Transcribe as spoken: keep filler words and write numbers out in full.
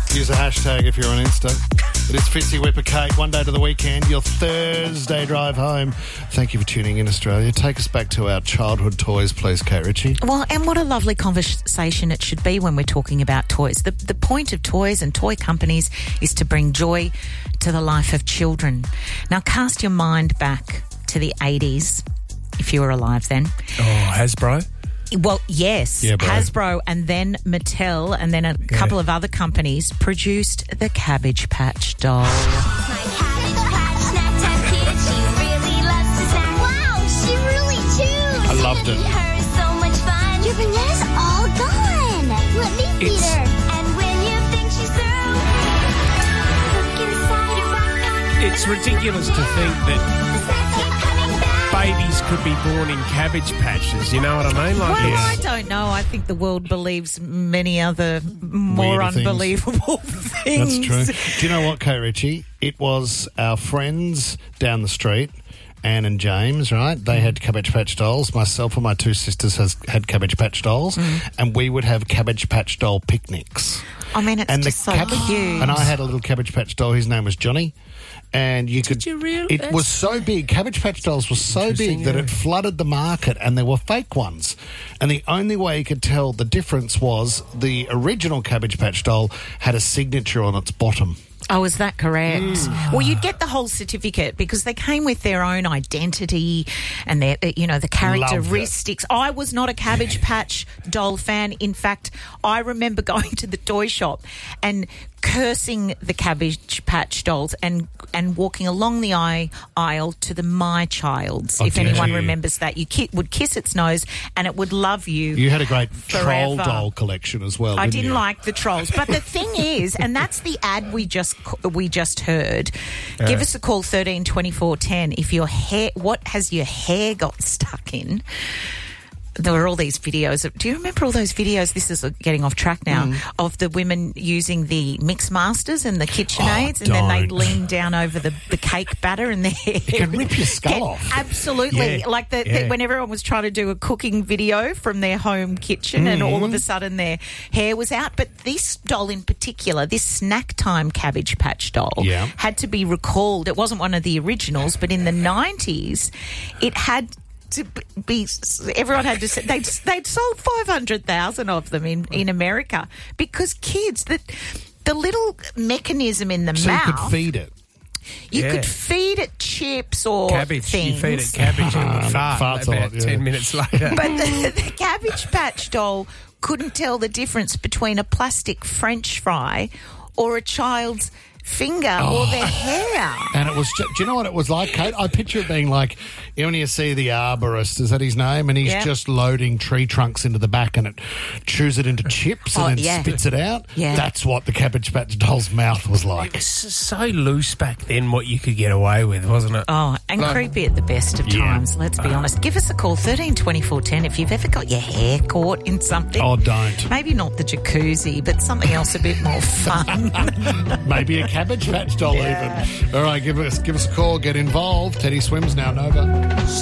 Use a hashtag if you're on Insta. It is Fitzy Whipper Kate, one day to the weekend, your Thursday drive home. Thank you for tuning in, Australia. Take us back to our childhood toys, please, Kate Ritchie. Well, and what a lovely conversation it should be when we're talking about toys. The, the point of toys and toy companies is to bring joy to the life of children. Now, cast your mind back to the eighties, if you were alive then. Oh, Hasbro? Well, yes, yeah, Hasbro and then Mattel and then a yeah. couple of other companies produced the Cabbage Patch doll. My Cabbage Patch snack time kid, she really loves to snack. Wow, she really chews. I loved it. Her is so much fun. Your vanilla's all gone. Let me feed It's- her. And when you think she's through, look inside her backpack. It's ridiculous to think that The snacks keep coming back. babies could be born in Cabbage Patches. You know what I mean? Like, Well, it's- I don't know. I think the world believes many other more Weirder things. unbelievable things. That's true. Do you know what, Kate Ritchie? It was our friends down the street, Anne and James, right? They had Cabbage Patch dolls. Myself and my two sisters has, had Cabbage Patch dolls, and we would have Cabbage Patch doll picnics. I mean, it's And just so Cabbage- cute. And I had a little Cabbage Patch doll. His name was Johnny. And you could. you really? It was so big. Cabbage Patch dolls were so big Interesting, that yeah. it flooded the market, and there were fake ones. And the only way you could tell the difference was the original Cabbage Patch doll had a signature on its bottom. Oh, is that correct? Well, you'd get the whole certificate because they came with their own identity and their, you know, the characteristics. I was not a Cabbage Patch doll fan. In fact, I remember going to the toy shop and cursing the Cabbage Patch dolls and and walking along the eye, aisle to the My Childs. Oh, if did anyone you? remembers that, you ki- would kiss its nose and it would love you. You had a great troll Forever. doll collection as well. I didn't didn't you? like the trolls, but the thing is, and that's the ad we just we just heard. Give us a call thirteen twenty-four ten if your hair. What has your hair got stuck in? There were all these videos. Of, do you remember all those videos? This is getting off track now. Mm. Of the women using the mix masters and the KitchenAids, and then they don't. lean down over the, the cake batter and their hair. It can rip your skull off. Absolutely. Yeah, Like the, yeah. the, when everyone was trying to do a cooking video from their home kitchen and all Mm-hmm. of a sudden their hair was out. But this doll in particular, this Snack Time Cabbage Patch doll, Yeah. had to be recalled. It wasn't one of the originals, but in the nineties, it had to be, everyone had to say, they'd, they'd sold five hundred thousand of them in, in America because kids, the, the little mechanism in the So mouth, you could feed it. you Yeah. could feed it chips or cabbage. things. You feed it cabbage and it would Ah, fart farts a about lot, yeah. ten minutes later. But the, the Cabbage Patch doll couldn't tell the difference between a plastic French fry or a child's finger or their hair. And it was, ju- do you know what it was like, Kate? I picture it being like, you know, when you see the arborist, is that his name? And he's Yeah. just loading tree trunks into the back and it chews it into chips and Oh, then yeah. spits it out. Yeah. That's what the Cabbage Patch doll's mouth was like. It's so loose back then what you could get away with, wasn't it? Oh, and Like- creepy at the best of Yeah. times, let's be honest. Give us a call, thirteen twenty-four ten, if you've ever got your hair caught in something. Oh, don't. Maybe not the jacuzzi, but something else a bit more fun. Maybe a Cabbage Patch doll Yeah. even. All right, give us give us a call, get involved. Teddy Swims now, Nova.